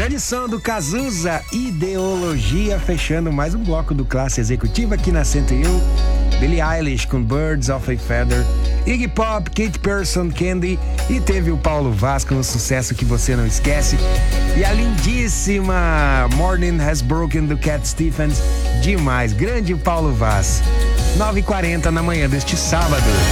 Grande som do Cazuza, Ideologia, fechando mais um bloco do Classe Executiva aqui na 101. Billie Eilish com Birds of a Feather, Iggy Pop, Kate Person, Candy, e teve o Paulo Vaz com um sucesso que você não esquece. E a lindíssima Morning Has Broken do Cat Stevens, demais, grande Paulo Vaz. 9h40 na manhã deste sábado.